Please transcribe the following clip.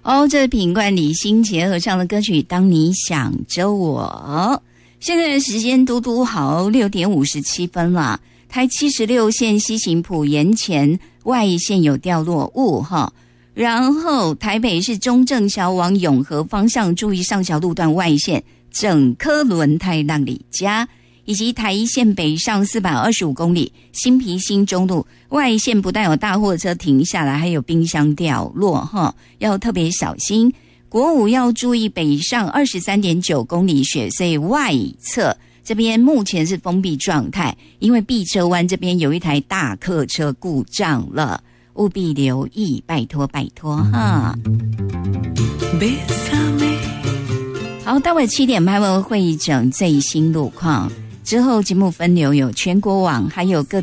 这是品冠李心洁合唱的歌曲《当你想着我》。现在的时间嘟嘟好6点57分了。台76线西行埔沿前外线有掉落物哈，然后台北市中正桥往永和方向注意上桥路段外线整颗轮胎让你加，以及台一线北上425公里新皮新中路外线不但有大货车停下来，还有冰箱掉落哈，要特别小心。国五要注意北上23.9公里雪隧外侧，这边目前是封闭状态，因为碧车湾这边有一台大客车故障了，务必留意，拜托拜托哈。好，待会7点半会议整最新路况，之后节目分流有全国网，还有各